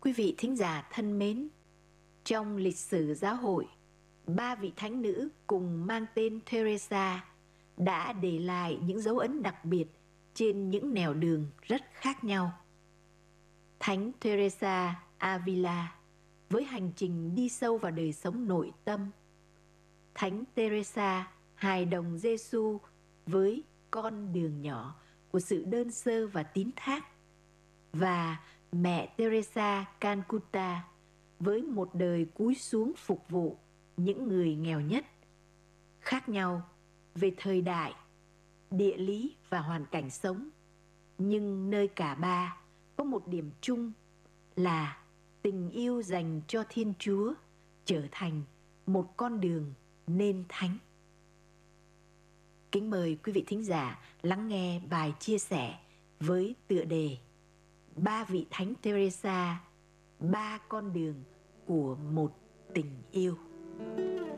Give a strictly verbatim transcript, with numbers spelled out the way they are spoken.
Quý vị thính giả thân mến, trong lịch sử giáo hội, ba vị thánh nữ cùng mang tên Teresa đã để lại những dấu ấn đặc biệt trên những nẻo đường rất khác nhau. Thánh Teresa Avila với hành trình đi sâu vào đời sống nội tâm, Thánh Teresa hài đồng Giêsu với con đường nhỏ của sự đơn sơ và tín thác, và mẹ Teresa Calcutta với một đời cúi xuống phục vụ những người nghèo nhất. Khác nhau về thời đại, địa lý và hoàn cảnh sống, nhưng nơi cả ba có một điểm chung là tình yêu dành cho Thiên Chúa trở thành một con đường nên thánh. Kính mời quý vị thính giả lắng nghe bài chia sẻ với tựa đề Ba vị Thánh Teresa, ba con đường của một tình yêu.